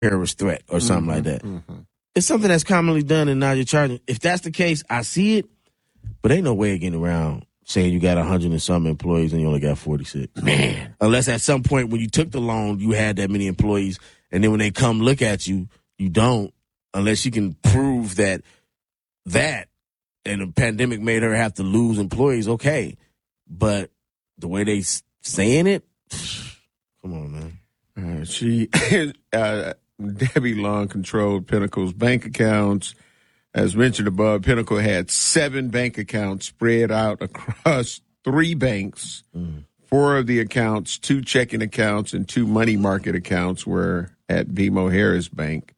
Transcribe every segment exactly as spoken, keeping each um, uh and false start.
terrorist threat or something mm-hmm, like that. Mm-hmm. It's something that's commonly done, and now you're charging. If that's the case, I see it, but ain't no way of getting around saying you got one hundred and some employees and you only got forty-six. Man. Unless at some point when you took the loan, you had that many employees, and then when they come look at you, you don't, unless you can prove that that and the pandemic made her have to lose employees, okay. But the way they saying it, come on, man. Uh, she, uh, Debbie Long controlled Pinnacle's bank accounts. As mentioned above, Pinnacle had seven bank accounts spread out across three banks. Mm. Four of the accounts, two checking accounts and two money market accounts, were at B M O Harris Bank.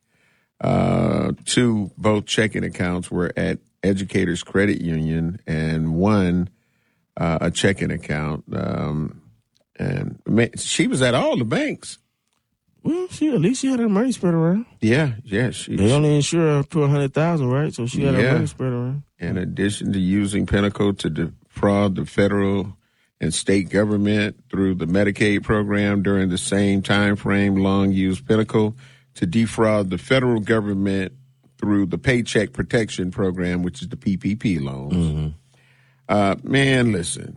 Uh, two, both checking accounts were at Educators Credit Union, and one, uh, a checking account. Um, and man, she was at all the banks. Well, she at least she had her money spread around. Yeah, yeah. She, they only insure her to a hundred thousand, right? So she had yeah. her money spread around. In addition to using Pinnacle to defraud the federal and state government through the Medicaid program during the same time frame, Long used Pinnacle to defraud the federal government through the Paycheck Protection Program, which is the P P P loans. Mm-hmm. Uh, man, listen,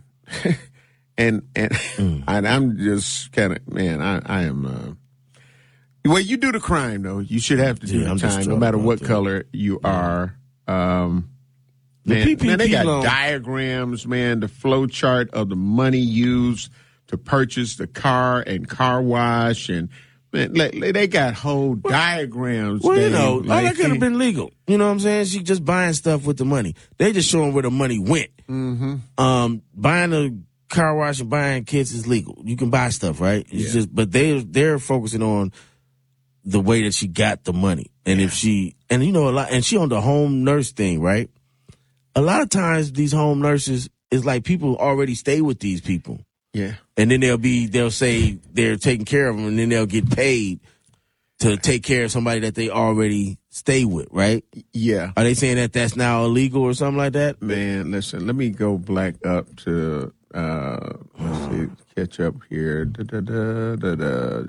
and and, mm. and I'm just kind of man, I, I am. Uh, Well, you do the crime, though. You should have to do yeah, the time, no matter what that. color you are. Um, man, the P P P man, they got loan. diagrams, man, the flow chart of the money used to purchase the car and car wash. And, man, they got whole well, diagrams. Well, you know, like, all that could have been legal. You know what I'm saying? She just buying stuff with the money. They just showing where the money went. Mm-hmm. Um, buying a car wash and buying kits is legal. You can buy stuff, right? It's yeah. just, but they, they're focusing on the way that she got the money. And yeah. if she, and you know, a lot, and she on the home nurse thing, right? A lot of times these home nurses is like people already stay with these people. Yeah. And then they'll be, they'll say they're taking care of them, and then they'll get paid to take care of somebody that they already stay with, right? Yeah. Are they saying that that's now illegal or something like that? Man, listen, let me go back up to, uh, let's see, catch up here. Da, da, da, da, da.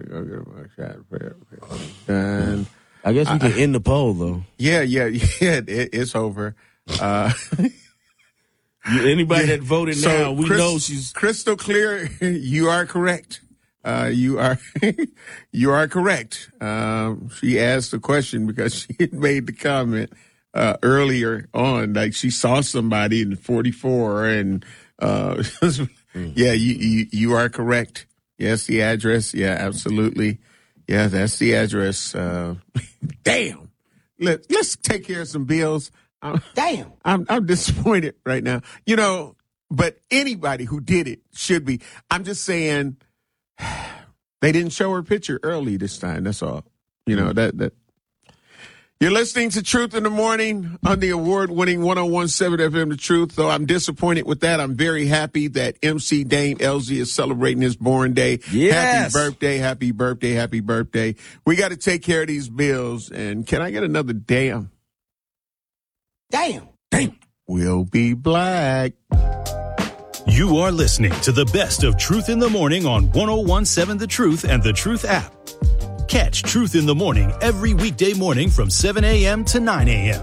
And I guess we can I, end the poll, though. Yeah, yeah, yeah, it, it's over. Uh, Anybody yeah. that voted so now, we Chris, know she's crystal clear. You are correct. Uh, you are, you are correct. Um, she asked the question because she had made the comment uh, earlier on, like she saw somebody in forty-four, and uh, mm. yeah, you, you you are correct. Yes, the address. Yeah, absolutely. Yeah, that's the address. Uh, damn. Let let's take care of some bills. I'm, damn. I'm I'm disappointed right now. You know, but anybody who did it should be. I'm just saying. They didn't show her picture early this time. That's all. You know, that, that. You're listening to Truth in the Morning on the award-winning one oh one point seven F M The Truth. Though I'm disappointed with that, I'm very happy that M C Dame L Z is celebrating his born day. Yes. Happy birthday, happy birthday, happy birthday. We got to take care of these bills. And can I get another damn? Damn. Damn. We'll be black. You are listening to the best of Truth in the Morning on one oh one point seven The Truth and The Truth app. Catch Truth in the Morning every weekday morning from seven a.m. to nine a.m.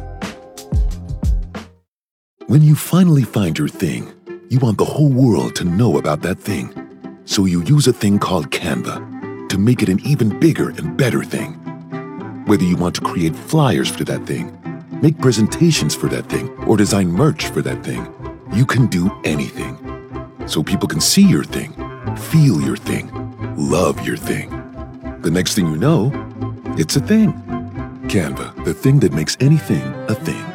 When you finally find your thing, you want the whole world to know about that thing. So you use a thing called Canva to make it an even bigger and better thing. Whether you want to create flyers for that thing, make presentations for that thing, or design merch for that thing, you can do anything. So people can see your thing, feel your thing, love your thing. The next thing you know, it's a thing. Canva, the thing that makes anything a thing.